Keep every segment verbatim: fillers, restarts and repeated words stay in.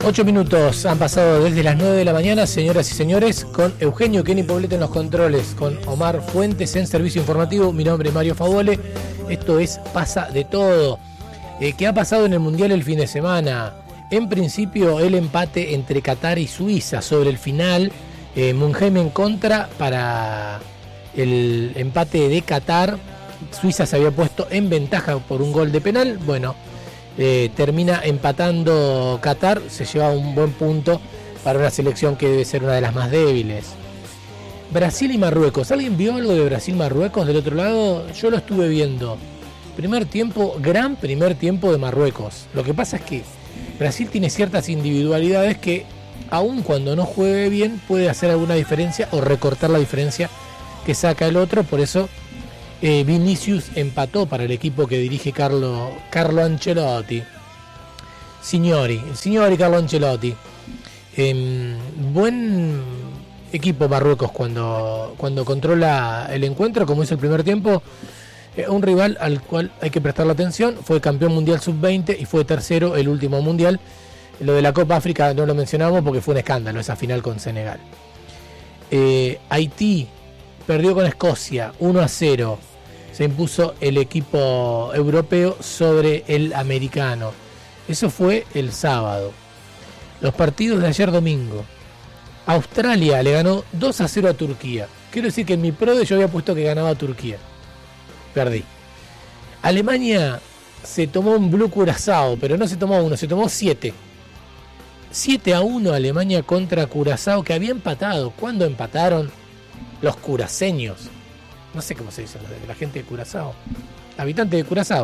Ocho minutos han pasado desde las nueve de la mañana, señoras y señores, con Eugenio Kenny Poblete en los controles, con Omar Fuentes en servicio informativo. Mi nombre es Mario Favole. Esto es Pasa de Todo. Eh, ¿Qué ha pasado en el Mundial el fin de semana? En principio, el empate entre Qatar y Suiza. Sobre el final, eh, Mungem en contra para el empate de Qatar. Suiza se había puesto en ventaja por un gol de penal. Bueno, eh, termina empatando Qatar. Se lleva un buen punto para una selección que debe ser una de las más débiles. Brasil y Marruecos. ¿Alguien vio algo de Brasil-Marruecos del otro lado? Yo lo estuve viendo. Primer tiempo, gran primer tiempo de Marruecos. Lo que pasa es que Brasil tiene ciertas individualidades que, aun cuando no juegue bien, puede hacer alguna diferencia o recortar la diferencia que saca el otro. Por eso eh, Vinicius empató para el equipo que dirige Carlo, Carlo Ancelotti. Signori, el signori Carlo Ancelotti. Eh, buen equipo Marruecos cuando, cuando controla el encuentro, como es el primer tiempo. Eh, un rival al cual hay que prestarle atención. Fue campeón mundial sub veinte y fue tercero el último mundial. Lo de la Copa África no lo mencionamos porque fue un escándalo esa final con Senegal. eh, Haití perdió con Escocia uno a cero. Se impuso el equipo europeo sobre el americano. Eso fue el sábado. Los partidos de ayer domingo. Australia le ganó dos a cero a Turquía. Quiero decir que en mi prode yo había puesto que ganaba Turquía. Perdí. Alemania se tomó un Blue Curazao, pero no se tomó uno, se tomó siete. siete a uno Alemania contra Curazao, que había empatado. ¿Cuándo empataron? Los curaceños. No sé cómo se dice, la gente de Curazao. Habitantes de Curazao.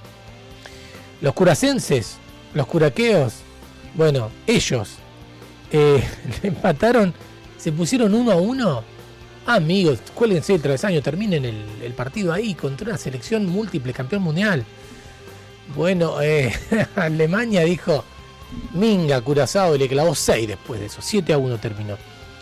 Los curacenses, los curaqueos, bueno, ellos eh, empataron, se pusieron uno a uno. Amigos, cuélguense el travesaño, terminen el, el partido ahí contra una selección múltiple campeón mundial. Bueno, eh, Alemania dijo minga, Curazao, y le clavó seis después de eso. siete a uno terminó.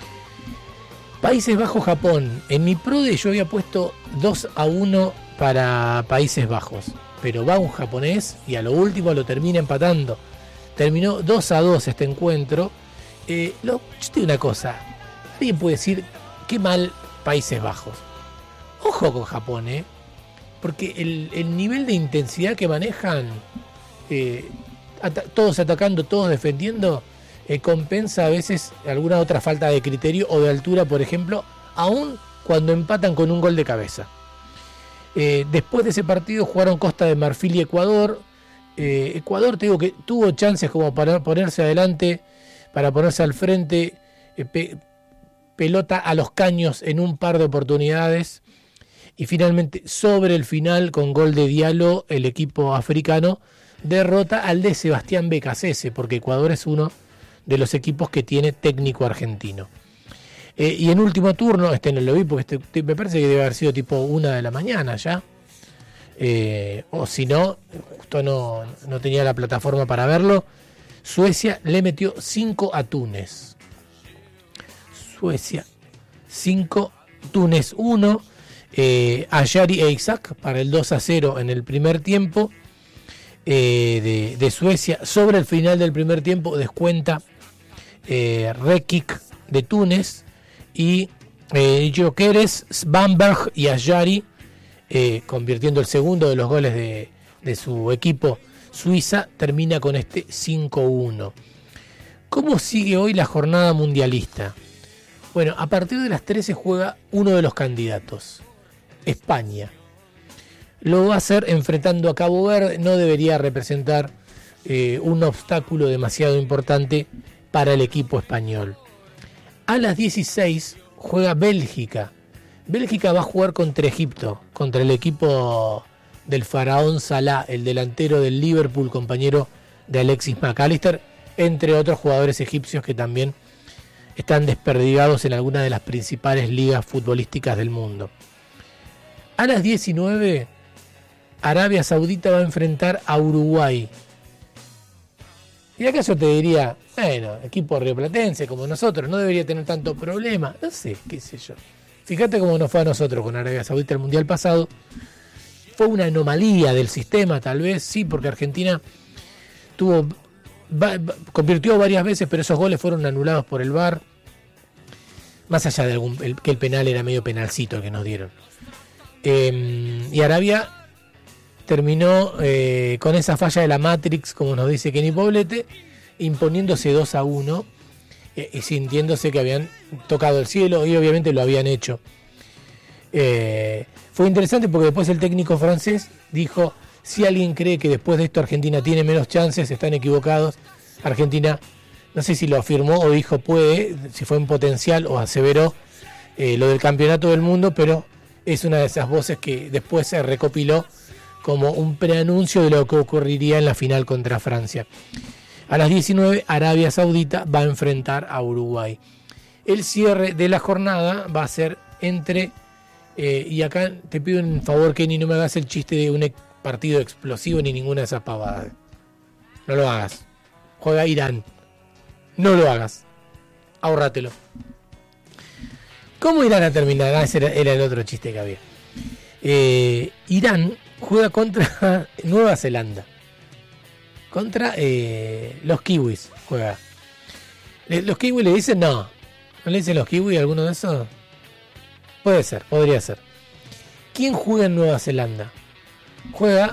Países Bajos, Japón. En mi prode yo había puesto dos a uno para Países Bajos, pero va un japonés y a lo último lo termina empatando. Terminó dos a dos este encuentro. Eh, lo, yo te digo una cosa, alguien puede decir qué mal Países Bajos. Ojo con Japón, ¿eh? Porque el, el nivel de intensidad que manejan, eh, at- todos atacando, todos defendiendo, eh, compensa a veces alguna otra falta de criterio o de altura, por ejemplo, aún cuando empatan con un gol de cabeza. Eh, después de ese partido jugaron Costa de Marfil y Ecuador. Eh, Ecuador, te digo que tuvo chances como para ponerse adelante, para ponerse al frente, eh, pe- pelota a los caños en un par de oportunidades, y finalmente sobre el final con gol de Diallo el equipo africano derrota al de Sebastián Becasese, porque Ecuador es uno de los equipos que tiene técnico argentino. Eh, y en último turno, este no lo vi porque este, me parece que debe haber sido tipo una de la mañana ya, eh, o si no, justo no, no tenía la plataforma para verlo. Suecia le metió cinco a Túnez. Suecia cinco, Túnez uno. eh, Ayari e Isaac para el dos a cero en el primer tiempo eh, de, de Suecia. Sobre el final del primer tiempo descuenta eh, Rekik de Túnez, y eh, Gyökeres, Bamberg y Ayari eh, convirtiendo el segundo de los goles de, de su equipo. Suiza termina con este cinco uno. ¿Cómo sigue hoy la jornada mundialista? Bueno, a partir de las trece juega uno de los candidatos, España. Lo va a hacer enfrentando a Cabo Verde. No debería representar eh, un obstáculo demasiado importante para el equipo español. A las dieciséis juega Bélgica. Bélgica va a jugar contra Egipto, contra el equipo del faraón Salah, el delantero del Liverpool, compañero de Alexis McAllister, entre otros jugadores egipcios que también están desperdigados en alguna de las principales ligas futbolísticas del mundo. A las diecinueve, Arabia Saudita va a enfrentar a Uruguay. ¿Y acaso te diría, bueno, equipo rioplatense como nosotros, no debería tener tanto problema? No sé, qué sé yo. Fíjate cómo nos fue a nosotros con Arabia Saudita el Mundial pasado. Fue una anomalía del sistema, tal vez, sí, porque Argentina tuvo va, va, convirtió varias veces, pero esos goles fueron anulados por el V A R. Más allá de algún, el, que el penal era medio penalcito el que nos dieron. Eh, y Arabia terminó eh, con esa falla de la Matrix, como nos dice Kenny Poblete, imponiéndose dos a uno eh, y sintiéndose que habían tocado el cielo, y obviamente lo habían hecho. Eh, fue interesante porque después el técnico francés dijo: si alguien cree que después de esto Argentina tiene menos chances, están equivocados. Argentina, no sé si lo afirmó o dijo puede, si fue en potencial o aseveró eh, lo del campeonato del mundo, pero es una de esas voces que después se recopiló como un preanuncio de lo que ocurriría en la final contra Francia. A las diecinueve, Arabia Saudita va a enfrentar a Uruguay. El cierre de la jornada va a ser entre, eh, y acá te pido un favor, Kenny, no me hagas el chiste de un partido explosivo ni ninguna de esas pavadas. No lo hagas. Juega Irán. No lo hagas. Ahórratelo. ¿Cómo irán a terminar? Ah, ese era, era el otro chiste que había. Eh, Irán juega contra Nueva Zelanda. Contra eh, los kiwis juega. ¿Los kiwis le dicen? No. ¿No le dicen los kiwis alguno de esos? Puede ser, podría ser. ¿Quién juega en Nueva Zelanda? Juega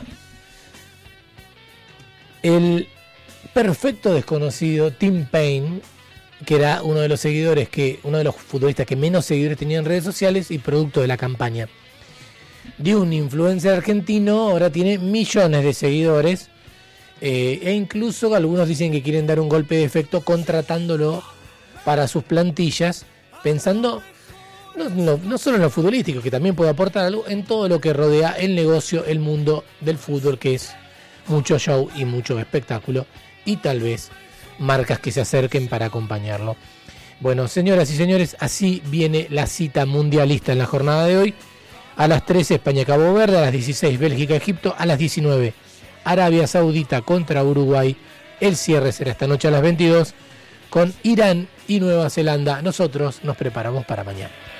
el perfecto desconocido Tim Payne, que era uno de los seguidores que, uno de los futbolistas que menos seguidores tenía en redes sociales y producto de la campaña de un influencer argentino, ahora tiene millones de seguidores, eh, e incluso algunos dicen que quieren dar un golpe de efecto contratándolo para sus plantillas, pensando no, no, no solo en lo futbolístico, que también puede aportar algo, en todo lo que rodea el negocio, el mundo del fútbol, que es mucho show y mucho espectáculo, y tal vez marcas que se acerquen para acompañarlo. Bueno, señoras y señores, así viene la cita mundialista en la jornada de hoy. A las trece, España-Cabo Verde. A las dieciséis, Bélgica-Egipto. A las diecinueve, Arabia Saudita contra Uruguay. El cierre será esta noche a las veintidós con Irán y Nueva Zelanda. Nosotros nos preparamos para mañana.